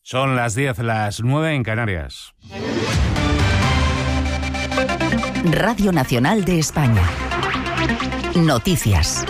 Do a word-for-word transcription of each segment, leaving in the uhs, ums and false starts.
Son las diez, las nueve en Canarias. Radio Nacional de España. Noticias.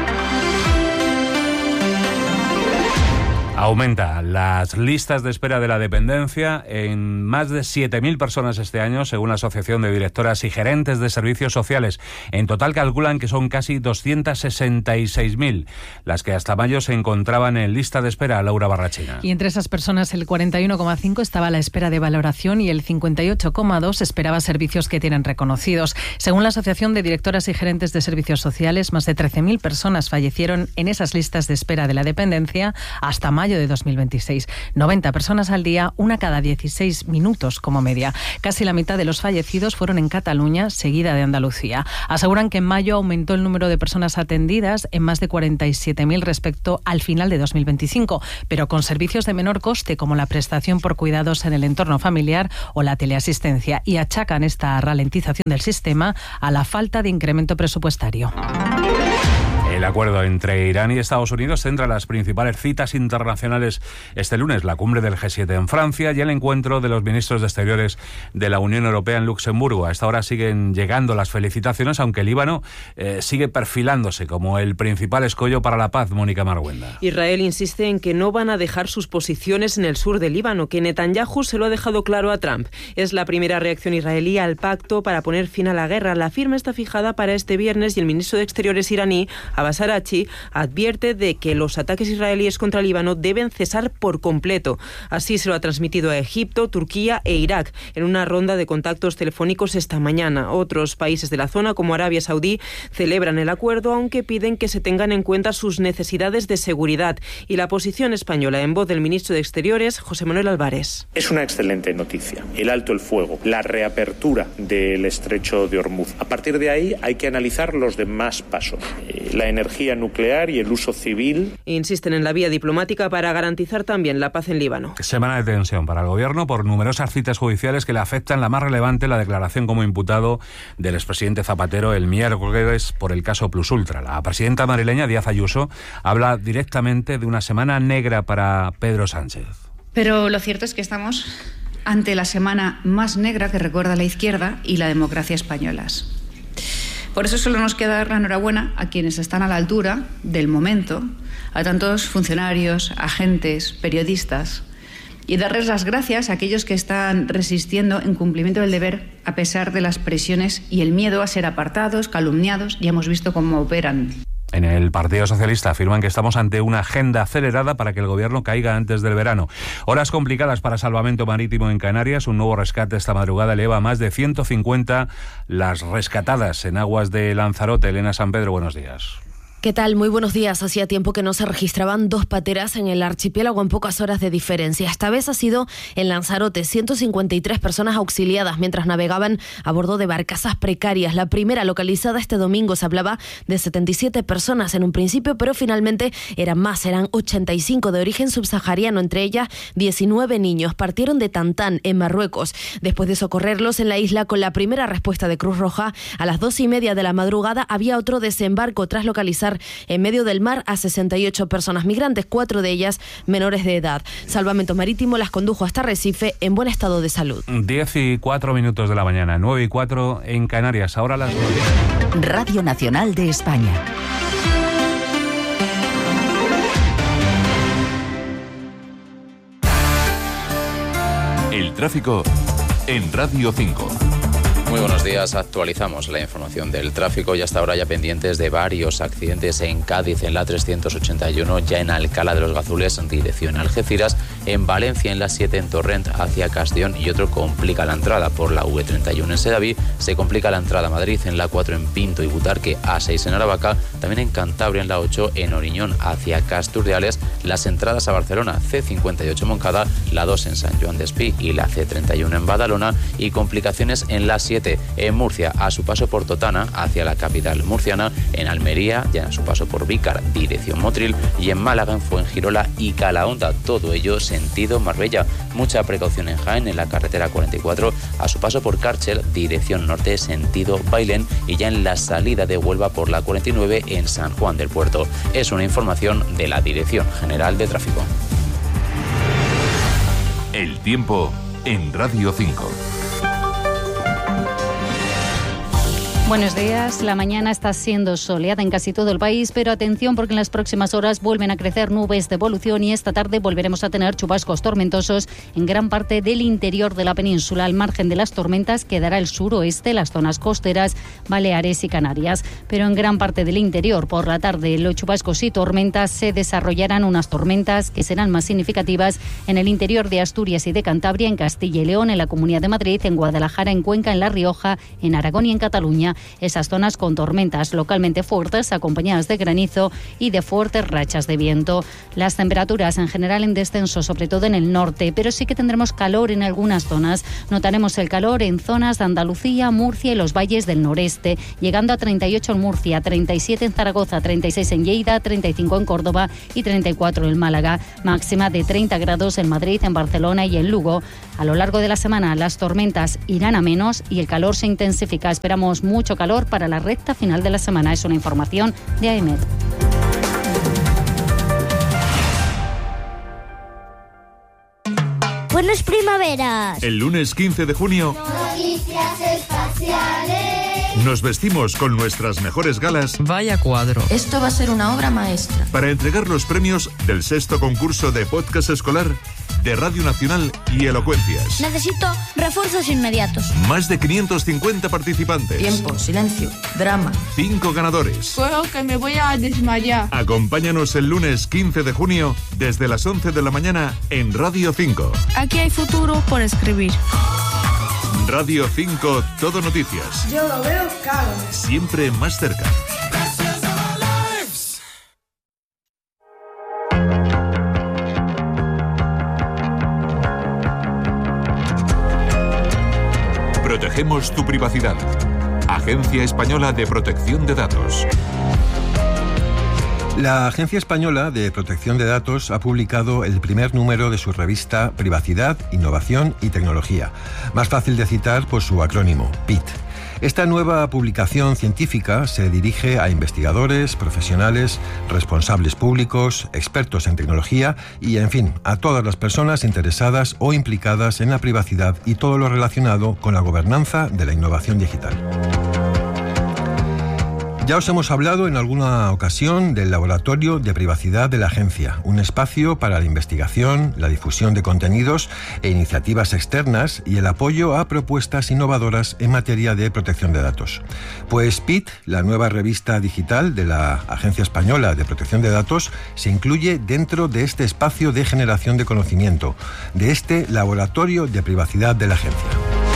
Aumenta las listas de espera de la dependencia en más de siete mil personas este año, según la Asociación de Directoras y Gerentes de Servicios Sociales. En total calculan que son casi doscientas sesenta y seis mil las que hasta mayo se encontraban en lista de espera. Laura Barrachina. Y entre esas personas el cuarenta y uno coma cinco estaba a la espera de valoración y el cincuenta y ocho coma dos esperaba servicios que tienen reconocidos. Según la Asociación de Directoras y Gerentes de Servicios Sociales, más de trece mil personas fallecieron en esas listas de espera de la dependencia hasta mayo de dos mil veintiséis. noventa personas al día, una cada dieciséis minutos como media. Casi la mitad de los fallecidos fueron en Cataluña, seguida de Andalucía. Aseguran que en mayo aumentó el número de personas atendidas en más de cuarenta y siete mil respecto al final de dos mil veinticinco, pero con servicios de menor coste como la prestación por cuidados en el entorno familiar o la teleasistencia, y achacan esta ralentización del sistema a la falta de incremento presupuestario. El acuerdo entre Irán y Estados Unidos centra las principales citas internacionales este lunes, la cumbre del G siete en Francia y el encuentro de los ministros de Exteriores de la Unión Europea en Luxemburgo. A esta hora siguen llegando las felicitaciones, aunque el Líbano eh, sigue perfilándose como el principal escollo para la paz. Mónica Marguenda. Israel insiste en que no van a dejar sus posiciones en el sur del Líbano, que Netanyahu se lo ha dejado claro a Trump. Es la primera reacción israelí al pacto para poner fin a la guerra. La firma está fijada para este viernes y el ministro de Exteriores iraní, Abbas Araghchi, advierte de que los ataques israelíes contra el Líbano deben cesar por completo. Así se lo ha transmitido a Egipto, Turquía e Irak en una ronda de contactos telefónicos esta mañana. Otros países de la zona, como Arabia Saudí, celebran el acuerdo, aunque piden que se tengan en cuenta sus necesidades de seguridad. Y la posición española, en voz del ministro de Exteriores, José Manuel Álvarez. Es una excelente noticia. El alto el fuego, la reapertura del estrecho de Hormuz. A partir de ahí hay que analizar los demás pasos. Eh, la energía nuclear y el uso civil. Insisten en la vía diplomática para garantizar también la paz en Líbano. Semana de tensión para el gobierno por numerosas citas judiciales que le afectan. La más relevante, la declaración como imputado del expresidente Zapatero el miércoles por el caso Plus Ultra. La presidenta madrileña, Díaz Ayuso, habla directamente de una semana negra para Pedro Sánchez. Pero lo cierto es que estamos ante la semana más negra que recuerda la izquierda y la democracia españolas. Por eso solo nos queda dar la enhorabuena a quienes están a la altura del momento, a tantos funcionarios, agentes, periodistas, y darles las gracias a aquellos que están resistiendo en cumplimiento del deber a pesar de las presiones y el miedo a ser apartados, calumniados. Ya hemos visto cómo operan. En el Partido Socialista afirman que estamos ante una agenda acelerada para que el gobierno caiga antes del verano. Horas complicadas para Salvamento Marítimo en Canarias. Un nuevo rescate esta madrugada eleva a más de ciento cincuenta las rescatadas en aguas de Lanzarote. Elena San Pedro, buenos días. ¿Qué tal? Muy buenos días. Hacía tiempo que no se registraban dos pateras en el archipiélago en pocas horas de diferencia. Esta vez ha sido en Lanzarote. ciento cincuenta y tres personas auxiliadas mientras navegaban a bordo de barcazas precarias. La primera, localizada este domingo, se hablaba de setenta y siete personas en un principio, pero finalmente eran más. Eran ochenta y cinco de origen subsahariano, entre ellas diecinueve niños. Partieron de Tantán, en Marruecos. Después de socorrerlos en la isla con la primera respuesta de Cruz Roja, a las dos y media de la madrugada había otro desembarco tras localizar en medio del mar a sesenta y ocho personas migrantes, cuatro de ellas menores de edad. Salvamento Marítimo las condujo hasta Recife en buen estado de salud. diez y cuatro minutos de la mañana, nueve y cuatro en Canarias. Ahora las noticias. Radio Nacional de España. El tráfico en Radio cinco. Muy buenos días, actualizamos la información del tráfico y hasta ahora ya pendientes de varios accidentes en Cádiz, en la trescientos ochenta y uno, ya en Alcalá de los Gazules en dirección a Algeciras, en Valencia en la siete en Torrent hacia Castellón y otro complica la entrada por la U treinta y uno en Sedaví, se complica la entrada a Madrid en la cuatro en Pinto y Butarque, A seis en Aravaca, también en Cantabria en la ocho en Oriñón hacia Casturdiales, las entradas a Barcelona C cincuenta y ocho Moncada, la dos en San Joan de Espí y la C treinta y uno en Badalona y complicaciones en la siete en Murcia a su paso por Totana hacia la capital murciana, en Almería ya en su paso por Vícar dirección Motril y en Málaga en Fuengirola y Calahonda, todo ello sentido Marbella. Mucha precaución en Jaén en la carretera cuarenta y cuatro a su paso por Cárcher dirección norte sentido Bailén y ya en la salida de Huelva por la cuarenta y nueve en San Juan del Puerto. Es una información de la Dirección General de Tráfico. El tiempo en Radio cinco. Buenos días. La mañana está siendo soleada en casi todo el país, pero atención porque en las próximas horas vuelven a crecer nubes de evolución y esta tarde volveremos a tener chubascos tormentosos en gran parte del interior de la península. Al margen de las tormentas quedará el suroeste, las zonas costeras, Baleares y Canarias. Pero en gran parte del interior, por la tarde, los chubascos y tormentas se desarrollarán unas tormentas que serán más significativas en el interior de Asturias y de Cantabria, en Castilla y León, en la Comunidad de Madrid, en Guadalajara, en Cuenca, en La Rioja, en Aragón y en Cataluña. Esas zonas con tormentas localmente fuertes, acompañadas de granizo y de fuertes rachas de viento. Las temperaturas en general en descenso, sobre todo en el norte, pero sí que tendremos calor en algunas zonas. Notaremos el calor en zonas de Andalucía, Murcia y los valles del noreste, llegando a treinta y ocho en Murcia, treinta y siete en Zaragoza, treinta y seis en Lleida, treinta y cinco en Córdoba y treinta y cuatro en Málaga. Máxima de treinta grados en Madrid, en Barcelona y en Lugo. A lo largo de la semana las tormentas irán a menos y el calor se intensifica. Esperamos mucho calor para la recta final de la semana. Es una información de A E M E D. Buenas primaveras. El lunes quince de junio. Noticias espaciales. Nos vestimos con nuestras mejores galas. Vaya cuadro. Esto va a ser una obra maestra. Para entregar los premios del sexto concurso de podcast escolar de Radio Nacional y Elocuencias. Necesito refuerzos inmediatos. Más de quinientos cincuenta participantes. Tiempo, silencio, drama. Cinco ganadores. Creo que me voy a desmayar. Acompáñanos el lunes quince de junio desde las once de la mañana en Radio cinco. Aquí hay futuro por escribir. Radio cinco, Todo Noticias. Yo lo veo claro. Siempre más cerca. Protegemos tu privacidad. Agencia Española de Protección de Datos. La Agencia Española de Protección de Datos ha publicado el primer número de su revista Privacidad, Innovación y Tecnología, más fácil de citar por su acrónimo, P I T. Esta nueva publicación científica se dirige a investigadores, profesionales, responsables públicos, expertos en tecnología y, en fin, a todas las personas interesadas o implicadas en la privacidad y todo lo relacionado con la gobernanza de la innovación digital. Ya os hemos hablado en alguna ocasión del Laboratorio de Privacidad de la Agencia, un espacio para la investigación, la difusión de contenidos e iniciativas externas y el apoyo a propuestas innovadoras en materia de protección de datos. Pues P I T, la nueva revista digital de la Agencia Española de Protección de Datos, se incluye dentro de este espacio de generación de conocimiento, de este Laboratorio de Privacidad de la Agencia.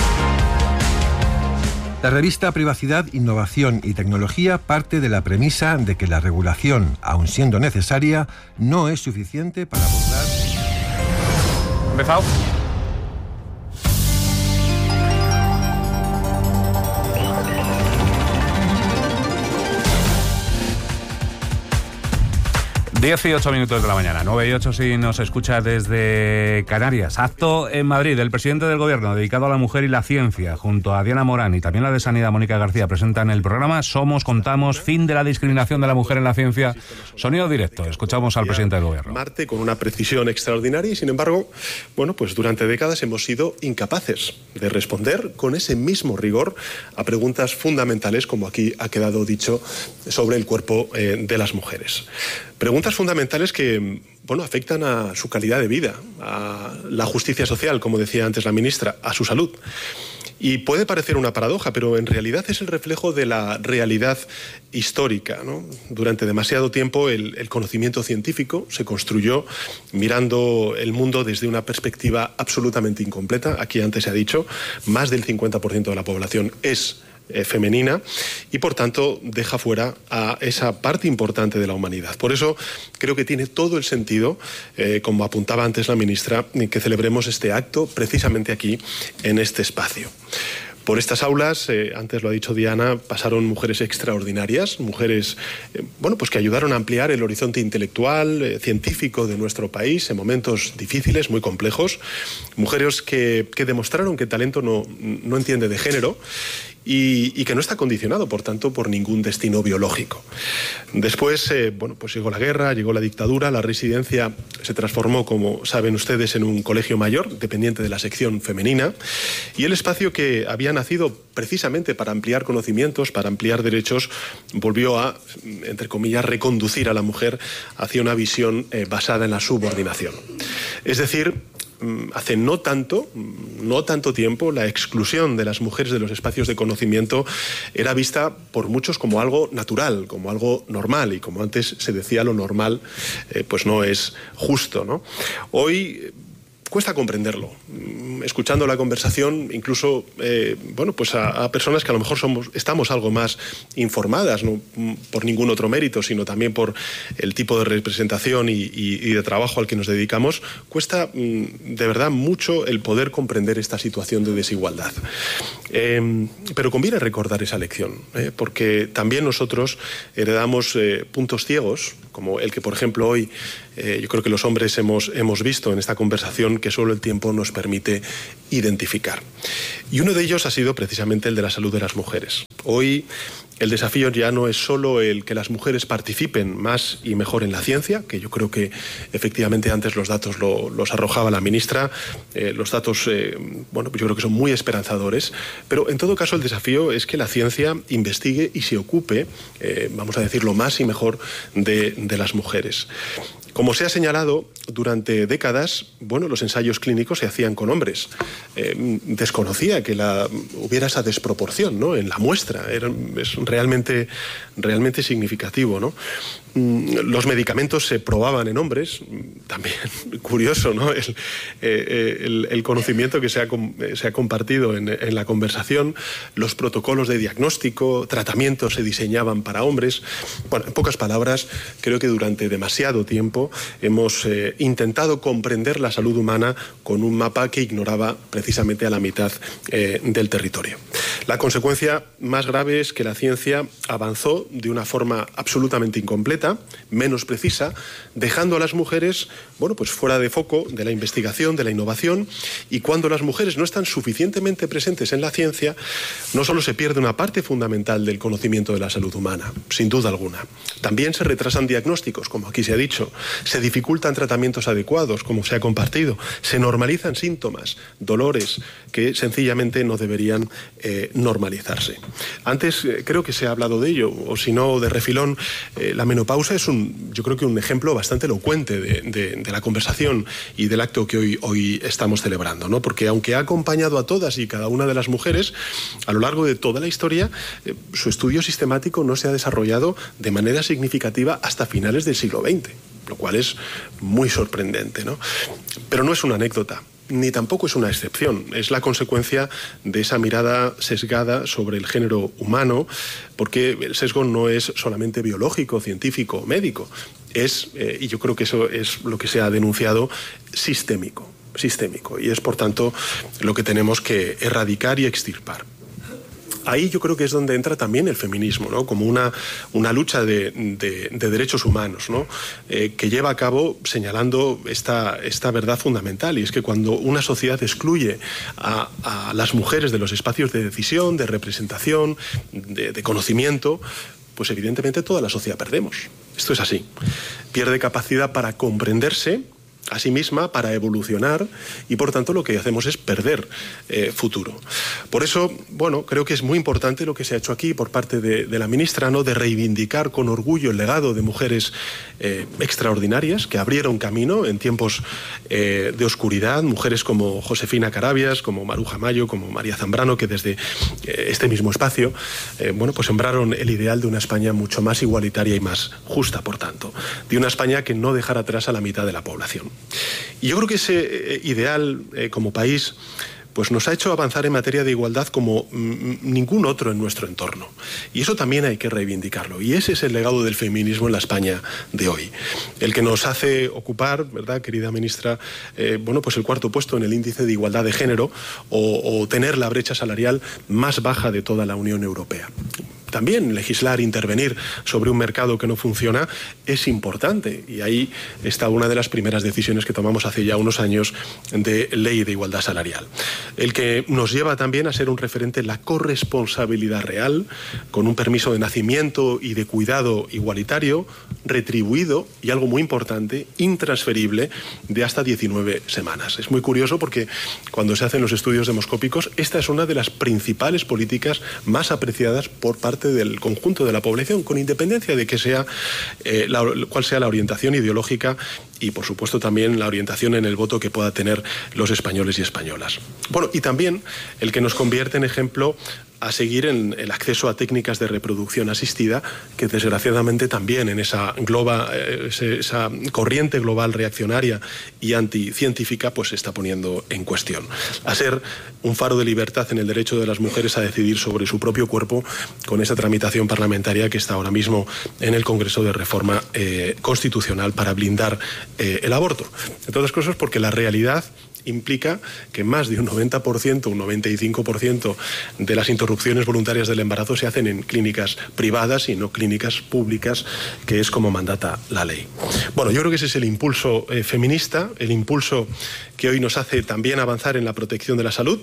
La revista Privacidad, Innovación y Tecnología parte de la premisa de que la regulación, aun siendo necesaria, no es suficiente para abordar... ¿Empezado? dieciocho minutos de la mañana, nueve y ocho si nos escucha desde Canarias. Acto en Madrid. El presidente del Gobierno, dedicado a la mujer y la ciencia, junto a Diana Morán y también la de Sanidad, Mónica García, presentan el programa Somos, Contamos, fin de la discriminación de la mujer en la ciencia. Sonido directo. Escuchamos al presidente del Gobierno. Marte con una precisión extraordinaria y, sin embargo, bueno, pues durante décadas hemos sido incapaces de responder con ese mismo rigor a preguntas fundamentales, como aquí ha quedado dicho, sobre el cuerpo eh, de las mujeres. Preguntas fundamentales que, bueno, afectan a su calidad de vida, a la justicia social, como decía antes la ministra, a su salud. Y puede parecer una paradoja, pero en realidad es el reflejo de la realidad histórica, ¿no? Durante demasiado tiempo el, el conocimiento científico se construyó mirando el mundo desde una perspectiva absolutamente incompleta. Aquí antes se ha dicho, más del cincuenta por ciento de la población es Eh, femenina y por tanto deja fuera a esa parte importante de la humanidad. Por eso creo que tiene todo el sentido, eh, como apuntaba antes la ministra, que celebremos este acto precisamente aquí en este espacio. Por estas aulas, eh, antes lo ha dicho Diana, pasaron mujeres extraordinarias, mujeres eh, bueno, pues que ayudaron a ampliar el horizonte intelectual, eh, científico de nuestro país en momentos difíciles, muy complejos, mujeres que, que demostraron que el talento no, no entiende de género y, y que no está condicionado, por tanto, por ningún destino biológico. Después, eh, bueno, pues llegó la guerra, llegó la dictadura, la residencia se transformó, como saben ustedes, en un colegio mayor, dependiente de la sección femenina, y el espacio que había nacido precisamente para ampliar conocimientos, para ampliar derechos, volvió a, entre comillas, reconducir a la mujer hacia una visión eh, basada en la subordinación. Es decir, hace no tanto, no tanto tiempo, la exclusión de las mujeres de los espacios de conocimiento era vista por muchos como algo natural, como algo normal, y como antes se decía, lo normal eh, pues no es justo, ¿no? Hoy cuesta comprenderlo. Escuchando la conversación, incluso eh, bueno, pues a, a personas que a lo mejor somos, estamos algo más informadas, no por ningún otro mérito, sino también por el tipo de representación y, y, y de trabajo al que nos dedicamos, cuesta mm, de verdad mucho el poder comprender esta situación de desigualdad. Eh, pero conviene recordar esa lección, eh, porque también nosotros heredamos eh, puntos ciegos, como el que, por ejemplo, hoy eh, yo creo que los hombres hemos, hemos visto en esta conversación, que solo el tiempo nos permite identificar. Y uno de ellos ha sido precisamente el de la salud de las mujeres. Hoy el desafío ya no es solo el que las mujeres participen más y mejor en la ciencia, que yo creo que efectivamente antes los datos lo, los arrojaba la ministra, eh, los datos, eh, bueno, yo creo que son muy esperanzadores, pero en todo caso el desafío es que la ciencia investigue y se ocupe, eh, vamos a decirlo, más y mejor de, de las mujeres. Como se ha señalado, durante décadas, bueno, los ensayos clínicos se hacían con hombres. Eh, desconocía que la, hubiera esa desproporción, ¿no?, en la muestra. Era, es realmente, realmente significativo, ¿no? Los medicamentos se probaban en hombres, también curioso, ¿no?, el, eh, el, el conocimiento que se ha, se ha compartido en, en la conversación. Los protocolos de diagnóstico, tratamientos se diseñaban para hombres. Bueno, en pocas palabras, creo que durante demasiado tiempo hemos eh, intentado comprender la salud humana con un mapa que ignoraba precisamente a la mitad eh, del territorio. La consecuencia más grave es que la ciencia avanzó de una forma absolutamente incompleta, menos precisa, dejando a las mujeres, bueno, pues fuera de foco de la investigación, de la innovación, y cuando las mujeres no están suficientemente presentes en la ciencia, no solo se pierde una parte fundamental del conocimiento de la salud humana, sin duda alguna. También se retrasan diagnósticos, como aquí se ha dicho, se dificultan tratamientos adecuados, como se ha compartido, se normalizan síntomas, dolores que sencillamente no deberían eh, normalizarse. Antes eh, creo que se ha hablado de ello, o si no, de refilón, eh, la menopausa es un, yo creo que un ejemplo bastante elocuente de, de, de la conversación y del acto que hoy, hoy estamos celebrando, ¿no? Porque aunque ha acompañado a todas y cada una de las mujeres a lo largo de toda la historia, eh, su estudio sistemático no se ha desarrollado de manera significativa hasta finales del siglo veinte, lo cual es muy sorprendente, ¿no? Pero no es una anécdota, ni tampoco es una excepción. Es la consecuencia de esa mirada sesgada sobre el género humano, porque el sesgo no es solamente biológico, científico, médico. Es, eh, y yo creo que eso es lo que se ha denunciado, sistémico, sistémico. Y es, por tanto, lo que tenemos que erradicar y extirpar. Ahí yo creo que es donde entra también el feminismo, ¿no?, como una, una lucha de, de, de derechos humanos, ¿no?, eh, que lleva a cabo señalando esta, esta verdad fundamental, y es que cuando una sociedad excluye a, a las mujeres de los espacios de decisión, de representación, de, de conocimiento, pues evidentemente toda la sociedad perdemos. Esto es así. Pierde capacidad para comprenderse a sí misma, para evolucionar, y por tanto lo que hacemos es perder eh, futuro. Por eso, bueno, creo que es muy importante lo que se ha hecho aquí por parte de, de la ministra, ¿no?, de reivindicar con orgullo el legado de mujeres eh, extraordinarias que abrieron camino en tiempos eh, de oscuridad, mujeres como Josefina Carabias, como Maruja Mayo, como María Zambrano, que desde eh, este mismo espacio, eh, bueno, pues sembraron el ideal de una España mucho más igualitaria y más justa, por tanto, de una España que no dejara atrás a la mitad de la población. Y yo creo que ese eh, ideal eh, como país pues nos ha hecho avanzar en materia de igualdad como mm, ningún otro en nuestro entorno. Y eso también hay que reivindicarlo. Y ese es el legado del feminismo en la España de hoy. El que nos hace ocupar, ¿verdad, querida ministra? Eh, bueno, pues el cuarto puesto en el índice de igualdad de género, o, o tener la brecha salarial más baja de toda la Unión Europea. también legislar, intervenir sobre un mercado que no funciona es importante, y ahí está una de las primeras decisiones que tomamos hace ya unos años de ley de igualdad salarial. El que nos lleva también a ser un referente en la corresponsabilidad real, con un permiso de nacimiento y de cuidado igualitario, retribuido y, algo muy importante, intransferible, de hasta diecinueve semanas. Es muy curioso porque cuando se hacen los estudios demoscópicos, esta es una de las principales políticas más apreciadas por parte del conjunto de la población, con independencia de que sea, eh, la, cuál sea la orientación ideológica y, por supuesto, también la orientación en el voto que pueda tener los españoles y españolas. Bueno, y también el que nos convierte en ejemplo a seguir en el acceso a técnicas de reproducción asistida, que desgraciadamente también en esa, globa, esa corriente global reaccionaria y anticientífica pues se está poniendo en cuestión. A ser un faro de libertad en el derecho de las mujeres a decidir sobre su propio cuerpo, con esa tramitación parlamentaria que está ahora mismo en el Congreso de Reforma eh, Constitucional para blindar eh, el aborto. Entre otras cosas porque la realidad implica que más de un noventa por ciento, un noventa y cinco por ciento de las interrupciones voluntarias del embarazo se hacen en clínicas privadas y no clínicas públicas, que es como mandata la ley. Bueno, yo creo que ese es el impulso eh, feminista, el impulso que hoy nos hace también avanzar en la protección de la salud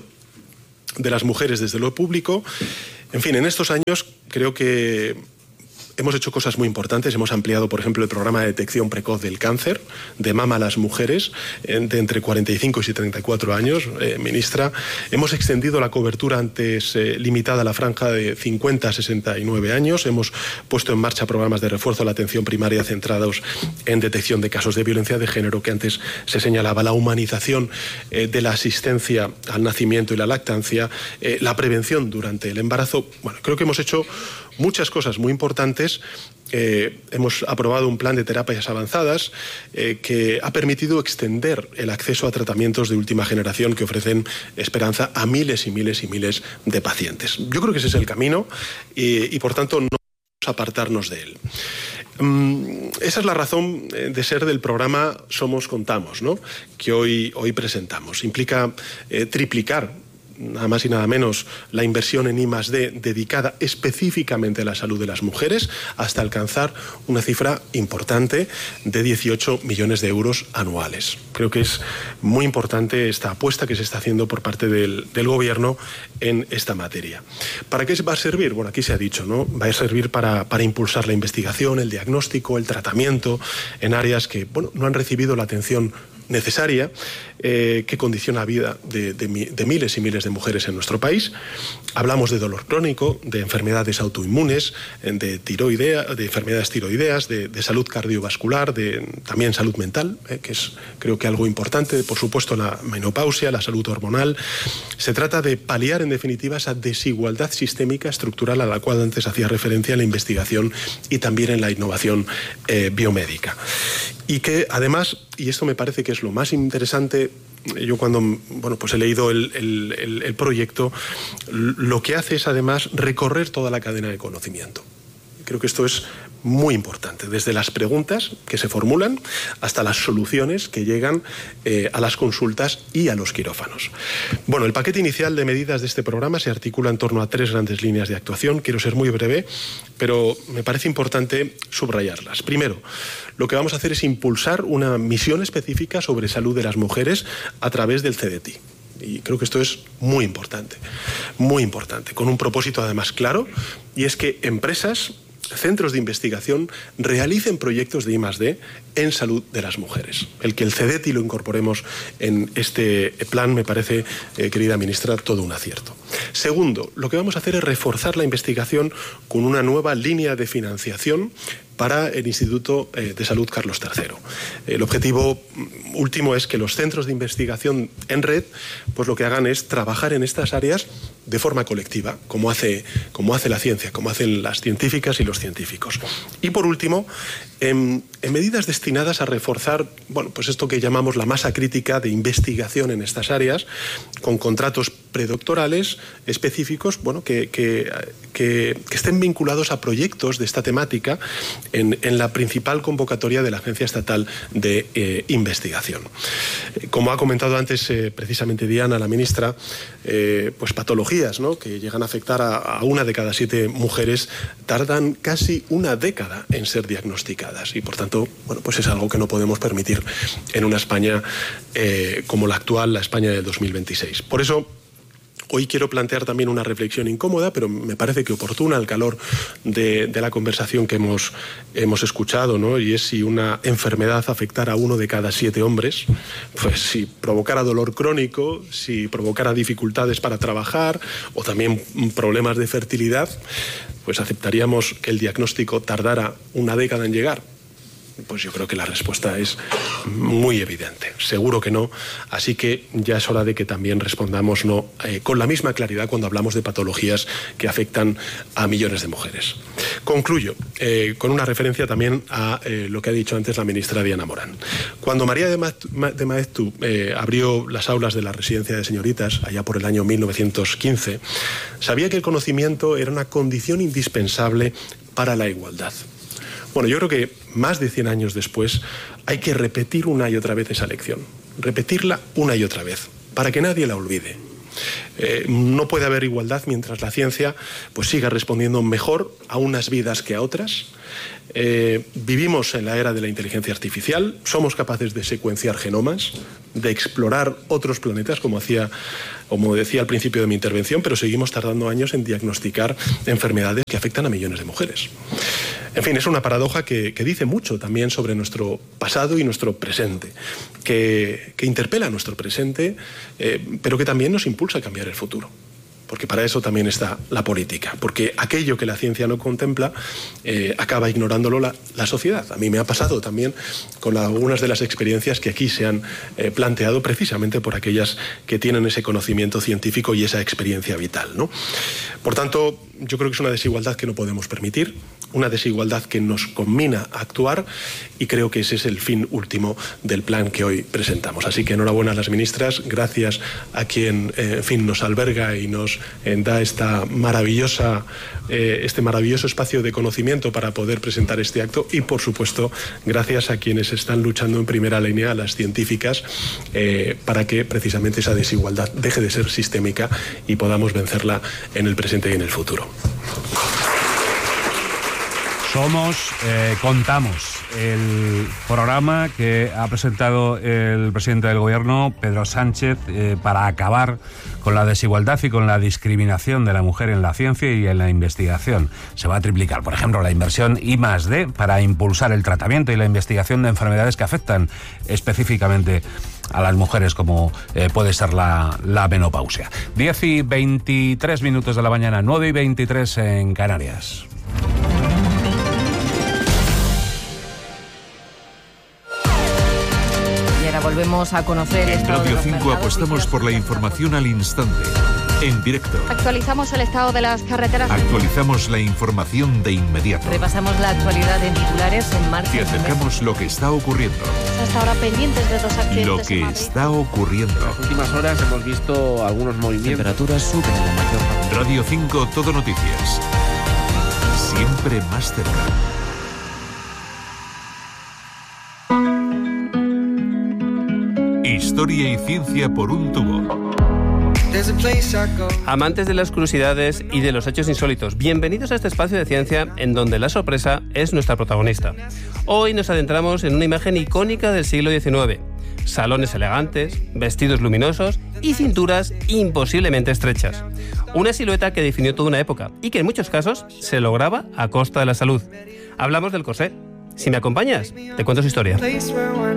de las mujeres desde lo público. En fin, en estos años creo que hemos hecho cosas muy importantes. Hemos ampliado, por ejemplo, el programa de detección precoz del cáncer de mama a las mujeres de entre cuarenta y cinco y treinta y cuatro años, eh, ministra. Hemos extendido la cobertura antes eh, limitada a la franja de cincuenta a sesenta y nueve años. Hemos puesto en marcha programas de refuerzo a la atención primaria centrados en detección de casos de violencia de género, que antes se señalaba, la humanización eh, de la asistencia al nacimiento y la lactancia, eh, la prevención durante el embarazo. Bueno, creo que hemos hecho muchas cosas muy importantes. Eh, hemos aprobado un plan de terapias avanzadas eh, que ha permitido extender el acceso a tratamientos de última generación que ofrecen esperanza a miles y miles y miles de pacientes. Yo creo que ese es el camino y, y por tanto, no vamos a apartarnos de él. Um, esa es la razón de ser del programa Somos Contamos, ¿no?, que hoy, hoy presentamos. Implica eh, triplicar, nada más y nada menos, la inversión en I más D dedicada específicamente a la salud de las mujeres, hasta alcanzar una cifra importante de dieciocho millones de euros anuales. Creo que es muy importante esta apuesta que se está haciendo por parte del, del Gobierno en esta materia. ¿Para qué va a servir? Bueno, aquí se ha dicho, ¿no? Va a servir para, para impulsar la investigación, el diagnóstico, el tratamiento en áreas que, bueno, no han recibido la atención necesaria, eh, que condiciona la vida de, de, de miles y miles de mujeres en nuestro país. Hablamos de dolor crónico, de enfermedades autoinmunes, de tiroidea, de enfermedades tiroideas, de, de salud cardiovascular, de también salud mental, eh, que es creo que algo importante, por supuesto la menopausia, la salud hormonal. Se trata de paliar en definitiva esa desigualdad sistémica estructural a la cual antes hacía referencia en la investigación y también en la innovación eh, biomédica. Y que además, y esto me parece que es lo más interesante, yo cuando bueno, pues he leído el, el, el, el proyecto, lo que hace es además recorrer toda la cadena de conocimiento. Creo que esto es muy importante, desde las preguntas que se formulan hasta las soluciones que llegan eh, a las consultas y a los quirófanos. Bueno, el paquete inicial de medidas de este programa se articula en torno a tres grandes líneas de actuación. Quiero ser muy breve, pero me parece importante subrayarlas. Primero, lo que vamos a hacer es impulsar una misión específica sobre salud de las mujeres a través del C D T I. Y creo que esto es muy importante, muy importante, con un propósito además claro, y es que empresas, centros de investigación realicen proyectos de I más D en salud de las mujeres. El que el C D T I lo incorporemos en este plan me parece, eh, querida ministra, todo un acierto. Segundo, lo que vamos a hacer es reforzar la investigación con una nueva línea de financiación para el Instituto de Salud Carlos tercero. El objetivo último es que los centros de investigación en red pues lo que hagan es trabajar en estas áreas de forma colectiva, como hace, como hace la ciencia, como hacen las científicas y los científicos. Y por último, en, en medidas destinadas a reforzar bueno, pues esto que llamamos la masa crítica de investigación en estas áreas, con contratos predoctorales específicos, bueno, que, que, que, que estén vinculados a proyectos de esta temática en, en la principal convocatoria de la Agencia Estatal de eh, Investigación. Como ha comentado antes eh, precisamente Diana, la ministra, eh, pues patologías, ¿no?, que llegan a afectar a, a una de cada siete mujeres tardan casi una década en ser diagnosticadas y, por tanto, bueno, pues es algo que no podemos permitir en una España eh, como la actual, la España del dos mil veintiséis. Por eso, hoy quiero plantear también una reflexión incómoda, pero me parece que oportuna al calor de, de la conversación que hemos, hemos escuchado, ¿no? Y es si una enfermedad afectara a uno de cada siete hombres, pues si provocara dolor crónico, si provocara dificultades para trabajar o también problemas de fertilidad, pues aceptaríamos que el diagnóstico tardara una década en llegar. Pues yo creo que la respuesta es muy evidente. Seguro que no. Así que ya es hora de que también respondamos no eh, con la misma claridad cuando hablamos de patologías que afectan a millones de mujeres. Concluyo eh, con una referencia también a eh, lo que ha dicho antes la ministra Diana Morán. Cuando María de, Ma de Maeztu eh, abrió las aulas de la residencia de señoritas allá por el año mil novecientos quince, sabía que el conocimiento era una condición indispensable para la igualdad. Bueno, yo creo que más de cien años después hay que repetir una y otra vez esa lección, repetirla una y otra vez, para que nadie la olvide. Eh, no puede haber igualdad mientras la ciencia pues siga respondiendo mejor a unas vidas que a otras. Eh, vivimos en la era de la inteligencia artificial, somos capaces de secuenciar genomas, de explorar otros planetas, como hacía, como decía al principio de mi intervención, pero seguimos tardando años en diagnosticar enfermedades que afectan a millones de mujeres. En fin, es una paradoja que, que dice mucho también sobre nuestro pasado y nuestro presente, que, que interpela nuestro presente, eh, pero que también nos impulsa a cambiar el futuro. Porque para eso también está la política, porque aquello que la ciencia no contempla eh, acaba ignorándolo la, la sociedad. A mí me ha pasado también con la, algunas de las experiencias que aquí se han eh, planteado precisamente por aquellas que tienen ese conocimiento científico y esa experiencia vital, ¿no? Por tanto, yo creo que es una desigualdad que no podemos permitir, una desigualdad que nos conmina a actuar y creo que ese es el fin último del plan que hoy presentamos. Así que enhorabuena a las ministras, gracias a quien eh, en fin, nos alberga y nos eh, da esta maravillosa, eh, este maravilloso espacio de conocimiento para poder presentar este acto y, por supuesto, gracias a quienes están luchando en primera línea, a las científicas, eh, para que precisamente esa desigualdad deje de ser sistémica y podamos vencerla en el presente y en el futuro. Somos, eh, contamos, el programa que ha presentado el presidente del Gobierno, Pedro Sánchez, eh, para acabar con la desigualdad y con la discriminación de la mujer en la ciencia y en la investigación. Se va a triplicar, por ejemplo, la inversión I más D para impulsar el tratamiento y la investigación de enfermedades que afectan específicamente a las mujeres, como eh, puede ser la, la menopausia. diez y veintitrés minutos de la mañana, nueve y veintitrés en Canarias. Volvemos a conocer en Radio cinco apostamos por la información al instante, en directo. Actualizamos el estado de las carreteras. Actualizamos la información de inmediato. Repasamos la actualidad en titulares en marcha. Y acercamos lo que está ocurriendo. Hasta ahora pendientes de dos accidentes. Lo que está ocurriendo. En las últimas horas hemos visto algunos movimientos. Temperaturas suben en la mayor parte. Radio cinco, Todo Noticias. Siempre más cerca. Historia y ciencia por un tubo. Amantes de las curiosidades y de los hechos insólitos, bienvenidos a este espacio de ciencia en donde la sorpresa es nuestra protagonista. Hoy nos adentramos en una imagen icónica del siglo diecinueve. Salones elegantes, vestidos luminosos y cinturas imposiblemente estrechas. Una silueta que definió toda una época y que en muchos casos se lograba a costa de la salud. Hablamos del corsé. Si me acompañas, te cuento su historia.